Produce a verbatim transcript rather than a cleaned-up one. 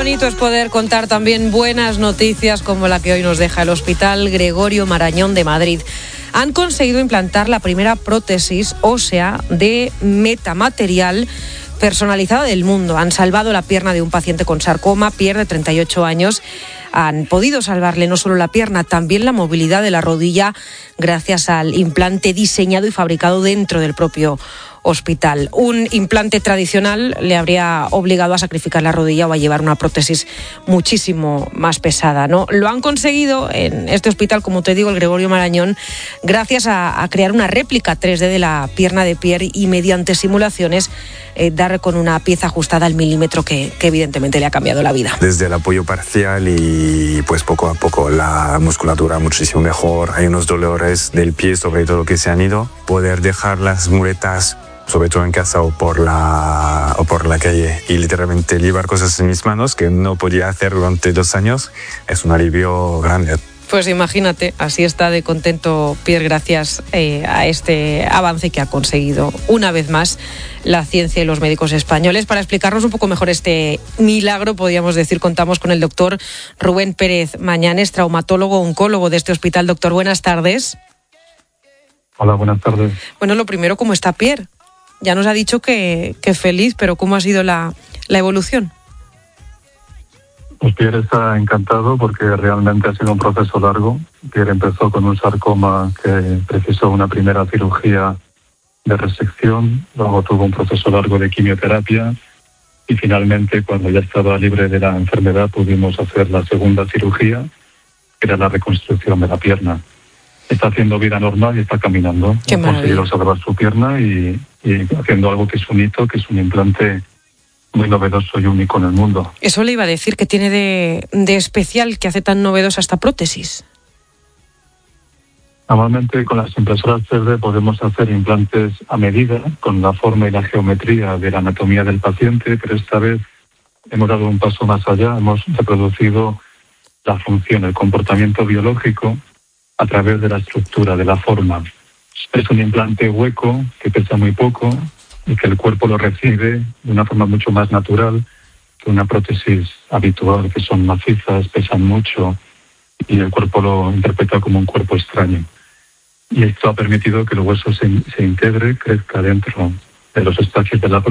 bonito es poder contar también buenas noticias como la que hoy nos deja el Hospital Gregorio Marañón de Madrid. Han conseguido implantar la primera prótesis ósea de metamaterial personalizada del mundo. Han salvado la pierna de un paciente con sarcoma, pierde treinta y ocho años. Han podido salvarle no solo la pierna, también la movilidad de la rodilla gracias al implante diseñado y fabricado dentro del propio hospital. Un implante tradicional le habría obligado a sacrificar la rodilla o a llevar una prótesis muchísimo más pesada, ¿no? Lo han conseguido en este hospital, como te digo, el Gregorio Marañón, gracias a, a crear una réplica tres D de la pierna de Pierre y mediante simulaciones eh, dar con una pieza ajustada al milímetro que, que evidentemente le ha cambiado la vida. Desde el apoyo parcial y pues poco a poco la musculatura muchísimo mejor, hay unos dolores del pie sobre todo que se han ido, poder dejar las muletas sobre todo en casa o por la o por la calle y literalmente llevar cosas en mis manos que no podía hacer durante dos años es un alivio grande. Pues imagínate, así está de contento Pierre gracias eh, a este avance que ha conseguido una vez más la ciencia y los médicos españoles. Para explicarnos un poco mejor este milagro, podríamos decir, contamos con el doctor Rubén Pérez Mañanes, traumatólogo oncólogo de este hospital. Doctor, buenas tardes. Hola, buenas tardes. Bueno, lo primero, ¿cómo está Pierre? Ya nos ha dicho que, que feliz, pero ¿cómo ha sido la, la evolución? Pues Pierre está encantado porque realmente ha sido un proceso largo. Pierre empezó con un sarcoma que precisó una primera cirugía de resección, luego tuvo un proceso largo de quimioterapia y finalmente, cuando ya estaba libre de la enfermedad, pudimos hacer la segunda cirugía, que era la reconstrucción de la pierna. Está haciendo vida normal y está caminando. Qué ha conseguido salvar su pierna y, y haciendo algo que es un hito, que es un implante muy novedoso y único en el mundo. Eso le iba a decir, ¿qué tiene de, de especial que hace tan novedosa esta prótesis? Normalmente con las impresoras tres D podemos hacer implantes a medida, con la forma y la geometría de la anatomía del paciente, pero esta vez hemos dado un paso más allá, hemos reproducido la función, el comportamiento biológico a través de la estructura, de la forma. Es un implante hueco que pesa muy poco y que el cuerpo lo recibe de una forma mucho más natural que una prótesis habitual, que son macizas, pesan mucho y el cuerpo lo interpreta como un cuerpo extraño. Y esto ha permitido que el hueso se, se integre, crezca dentro de los espacios de la prótesis